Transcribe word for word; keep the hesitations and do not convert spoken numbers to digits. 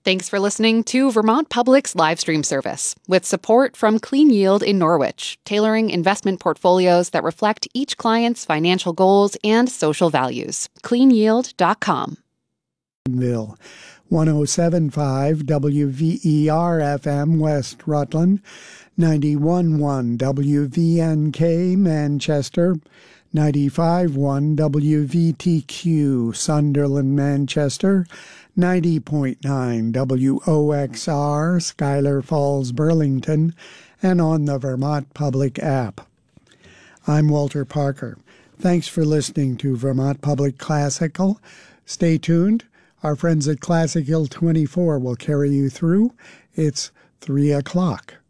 Thanks for listening to Vermont Public's live stream service, with support from Clean Yield in Norwich, tailoring investment portfolios that reflect each client's financial goals and social values. clean yield dot com. one oh seven point five W V E R F M West Rutland, ninety-one point one W V N K Manchester, ninety-five point one W V T Q Sunderland Manchester, ninety point nine W O X R Schuyler Falls Burlington, and on the Vermont Public app. I'm Walter Parker. Thanks for listening to Vermont Public Classical. Stay tuned. Our friends at Classical twenty-four will carry you through. It's three o'clock.